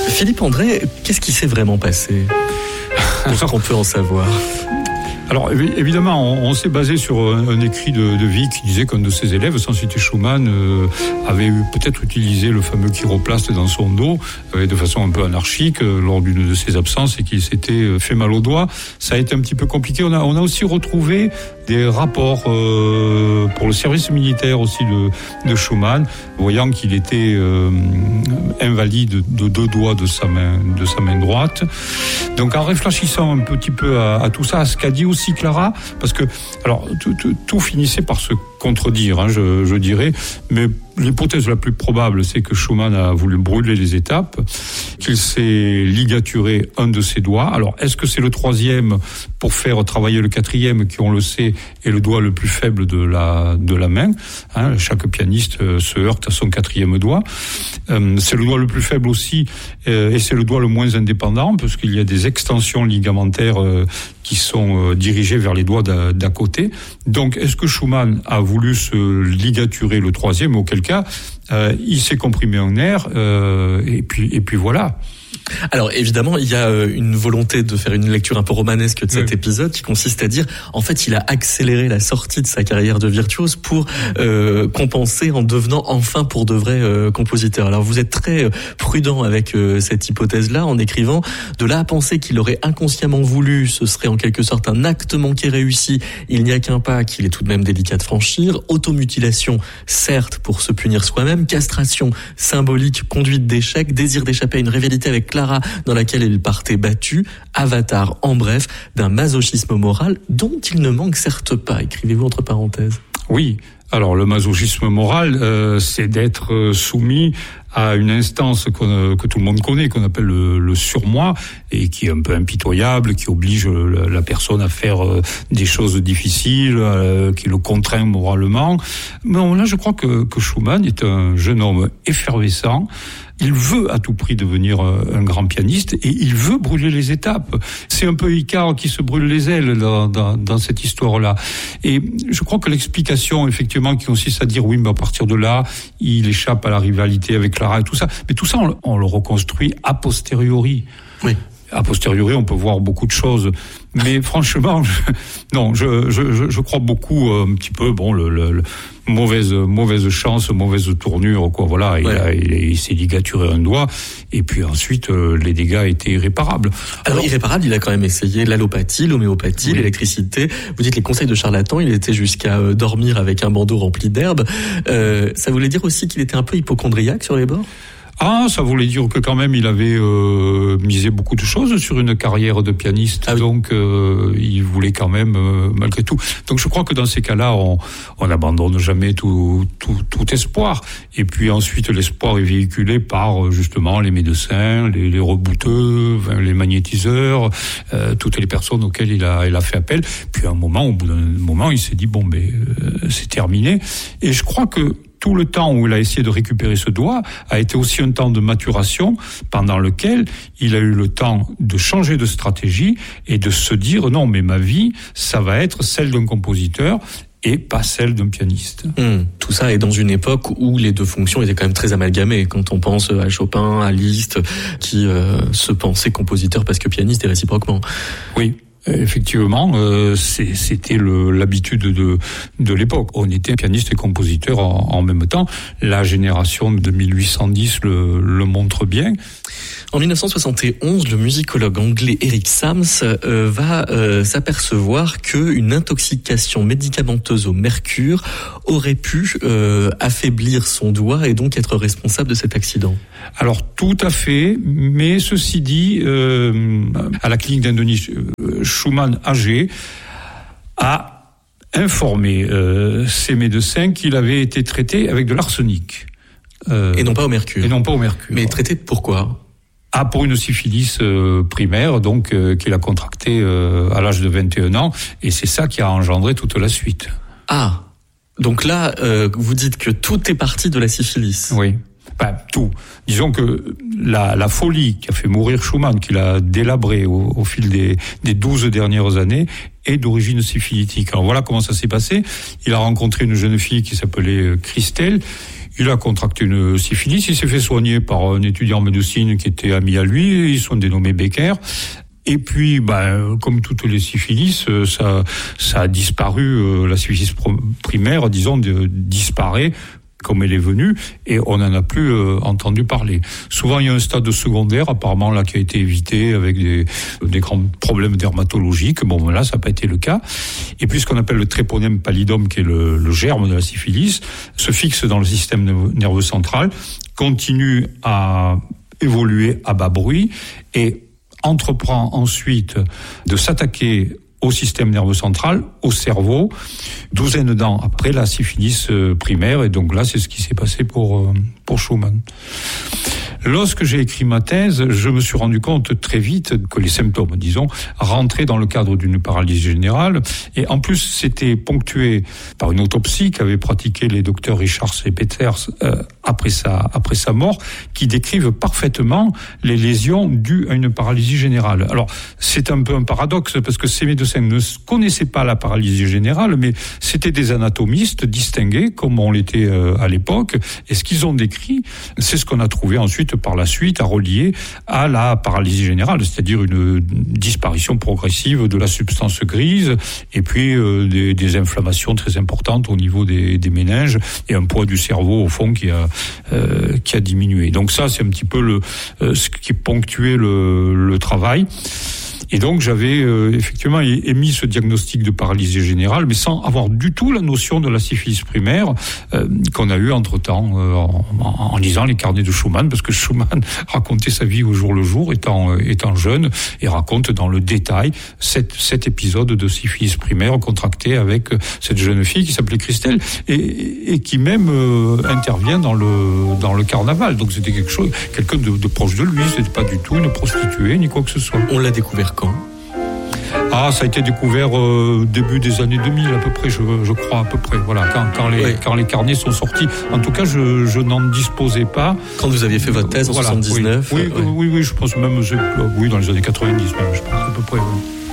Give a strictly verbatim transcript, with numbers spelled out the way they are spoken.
Philippe André, qu'est-ce qui s'est vraiment passé? Est-ce qu'on peut en savoir? Alors évidemment, on, on s'est basé sur un, un écrit de, de Wieck qui disait qu'un de ses élèves, sans citer Schumann, euh, avait eu, peut-être utilisé le fameux chiroplaste dans son dos euh, de façon un peu anarchique euh, lors d'une de ses absences et qu'il s'était fait mal au doigt. Ça a été un petit peu compliqué. On a, on a aussi retrouvé des rapports euh, pour le service militaire aussi de, de Schumann, voyant qu'il était euh, invalide de deux doigts de sa main, de sa main droite. Donc en réfléchissant un petit peu à, à tout ça, à ce qu'a dit aussi Clara, parce que alors tout, tout, tout finissait par se contredire, hein, je, je dirais, mais l'hypothèse la plus probable, c'est que Schumann a voulu brûler les étapes, qu'il s'est ligaturé un de ses doigts. Alors, est-ce que c'est le troisième pour faire travailler le quatrième, qui, on le sait, est le doigt le plus faible de la de la main, hein, chaque pianiste euh, se heurte à son quatrième doigt. Euh, c'est le doigt le plus faible aussi, euh, et c'est le doigt le moins indépendant, parce qu'il y a des extensions ligamentaires euh, qui sont euh, dirigées vers les doigts d'à, d'à côté. Donc, est-ce que Schumann a voulu se ligaturer le troisième, auquel cas euh, il s'est comprimé en air euh, et puis et puis voilà. Alors évidemment, il y a une volonté de faire une lecture un peu romanesque de cet oui. épisode qui consiste à dire, en fait, il a accéléré la sortie de sa carrière de virtuose pour euh, compenser en devenant enfin pour de vrais euh, compositeurs. Alors vous êtes très prudent avec euh, cette hypothèse-là en écrivant, de là à penser qu'il aurait inconsciemment voulu, ce serait en quelque sorte un acte manqué réussi, il n'y a qu'un pas qu'il est tout de même délicat de franchir, automutilation, certes pour se punir soi-même, castration symbolique, conduite d'échec, désir d'échapper à une rivalité avec Clara dans laquelle il partait battu, avatar en bref d'un masochisme moral dont il ne manque certes pas, écrivez-vous entre parenthèses. Oui, alors le masochisme moral, euh, c'est d'être soumis à une instance qu'on, que tout le monde connaît, qu'on appelle le, le surmoi, et qui est un peu impitoyable, qui oblige la, la personne à faire euh, des choses difficiles, euh, qui le contraint moralement. Mais là, je crois que, que Schumann est un jeune homme effervescent. Il veut à tout prix devenir un grand pianiste et il veut brûler les étapes. C'est un peu Icare qui se brûle les ailes dans, dans, dans cette histoire-là. Et je crois que l'explication, effectivement, qui consiste à dire oui, mais à partir de là, il échappe à la rivalité avec Clara et tout ça. Mais tout ça, on, on le reconstruit a posteriori. Oui. A posteriori, on peut voir beaucoup de choses. Mais franchement, je, non, je, je, je crois beaucoup, un petit peu, bon, le, le, le mauvaise, mauvaise chance, mauvaise tournure, quoi. Voilà, il, ouais. a, il, il s'est ligaturé un doigt, et puis ensuite, euh, les dégâts étaient irréparables. Alors, Alors, irréparable, il a quand même essayé l'allopathie, l'homéopathie, oui. l'électricité. Vous dites les conseils de charlatan, il était jusqu'à euh, dormir avec un bandeau rempli d'herbe. Euh, ça voulait dire aussi qu'il était un peu hypocondriaque sur les bords? Ah, ça voulait dire que quand même il avait euh, misé beaucoup de choses sur une carrière de pianiste, ah oui. donc euh, il voulait quand même euh, malgré tout. Donc je crois que dans ces cas-là, on on n'abandonne jamais tout, tout tout espoir. Et puis ensuite l'espoir est véhiculé par justement les médecins, les, les rebouteux, les magnétiseurs, euh, toutes les personnes auxquelles il a il a fait appel. Puis à un moment, au bout d'un moment, il s'est dit bon ben euh, c'est terminé. Et je crois que tout le temps où il a essayé de récupérer ce doigt a été aussi un temps de maturation pendant lequel il a eu le temps de changer de stratégie et de se dire non, mais ma vie, ça va être celle d'un compositeur et pas celle d'un pianiste. Mmh. Tout ça est dans une époque où les deux fonctions étaient quand même très amalgamées. Quand on pense à Chopin, à Liszt, qui euh, se pensaient compositeurs parce que pianistes et réciproquement. Oui. Effectivement, euh, c'est, c'était le, l'habitude de, de l'époque. On était pianiste et compositeur en, en même temps. La génération de mille huit cent dix le, le montre bien. En dix-neuf cent soixante et onze, le musicologue anglais Eric Sams euh, va euh, s'apercevoir qu'une intoxication médicamenteuse au mercure aurait pu euh, affaiblir son doigt et donc être responsable de cet accident. Alors tout à fait, mais ceci dit, euh, à la clinique d'Indonésie, euh, Schumann âgé a informé euh, ses médecins qu'il avait été traité avec de l'arsenic. Euh, et non pas au mercure. Et non pas au mercure. Mais traité pourquoi ? Ah, pour une syphilis euh, primaire, donc euh, qu'il a contracté euh, à l'âge de vingt et un ans, et c'est ça qui a engendré toute la suite. Ah, donc là, euh, vous dites que tout est parti de la syphilis. Oui. Pas tout. Disons que la, la folie qui a fait mourir Schumann, qui l'a délabré au, au fil des, des douze dernières années, est d'origine syphilitique. Alors voilà comment ça s'est passé. Il a rencontré une jeune fille qui s'appelait Christelle. Il a contracté une syphilis, il s'est fait soigner par un étudiant en médecine qui était ami à lui, ils sont dénommés Becker. Et puis, ben, comme toutes les syphilis, ça, ça a disparu, la syphilis primaire, disons, de, disparaît comme elle est venue, et on n'en a plus euh, entendu parler. Souvent, il y a un stade secondaire, apparemment, là, qui a été évité avec des, des grands problèmes dermatologiques. Bon, là, ça n'a pas été le cas. Et puis, ce qu'on appelle le Treponème pallidum, qui est le, le germe de la syphilis, se fixe dans le système nerveux central, continue à évoluer à bas bruit, et entreprend ensuite de s'attaquer au système nerveux central, au cerveau, douzaine d'ans après la syphilis primaire, et donc là, c'est ce qui s'est passé pour, pour Schumann. Lorsque j'ai écrit ma thèse, je me suis rendu compte très vite que les symptômes, disons, rentraient dans le cadre d'une paralysie générale, et en plus, c'était ponctué par une autopsie qu'avaient pratiqué les docteurs Richards et Peters euh, après sa, après sa mort, qui décrivent parfaitement les lésions dues à une paralysie générale. Alors, c'est un peu un paradoxe, parce que ces médecins ne connaissaient pas la paralysie générale, mais c'était des anatomistes distingués, comme on l'était euh, à l'époque, et ce qu'ils ont décrit, c'est ce qu'on a trouvé ensuite par la suite à relier à la paralysie générale, c'est-à-dire une disparition progressive de la substance grise, et puis euh, des, des inflammations très importantes au niveau des, des méninges, et un poids du cerveau au fond qui a euh, qui a diminué. Donc ça, c'est un petit peu le euh, ce qui ponctuait le, le travail. Et donc j'avais euh, effectivement émis ce diagnostic de paralysie générale, mais sans avoir du tout la notion de la syphilis primaire euh, qu'on a eu entre-temps euh, en, en lisant les carnets de Schumann, parce que Schumann racontait sa vie au jour le jour, étant, euh, étant jeune, et raconte dans le détail cet, cet épisode de syphilis primaire contracté avec cette jeune fille qui s'appelait Christelle, et, et qui même euh, intervient dans le, dans le carnaval. Donc c'était quelque chose, quelqu'un de, de proche de lui, c'était pas du tout une prostituée, ni quoi que ce soit. On l'a découvert quand ? Ah, ça a été découvert euh, début des années deux mille à peu près, je, je crois à peu près. Voilà, quand, quand les oui. quand les carnets sont sortis. En tout cas, je, je n'en disposais pas. Quand vous aviez fait votre thèse en voilà, soixante-dix-neuf. Oui, oui, euh, oui, oui, oui, je pense même, oui, dans les années quatre-vingt-dix même, je pense à peu près. Oui.